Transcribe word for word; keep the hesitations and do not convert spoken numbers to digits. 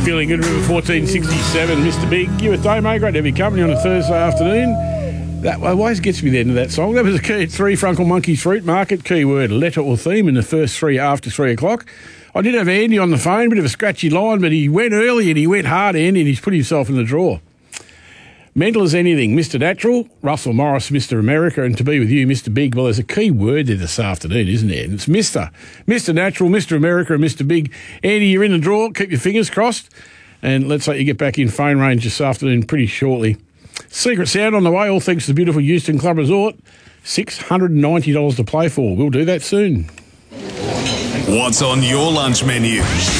Feeling good, River fourteen sixty-seven, Mister Big. You a day, mate. Great to have your company on a Thursday afternoon. That always gets me the end of that song. That was a key at three, Frunkle Monkey's Fruit Market. Keyword, letter or theme in the first three after three o'clock. I did have Andy on the phone, bit of a scratchy line, but he went early and he went hard, Andy, and he's put himself in the draw. Mental as anything, Mister Natural, Russell Morris, Mister America, and to be with you, Mister Big. Well, there's a key word there this afternoon, isn't there? And it's Mister Mister Natural, Mister America, and Mister Big. Andy, you're in the draw. Keep your fingers crossed. And let's say you get back in phone range this afternoon pretty shortly. Secret Sound on the way, all thanks to the beautiful Euston Club Resort. six hundred ninety dollars to play for. We'll do that soon. What's on your lunch menu?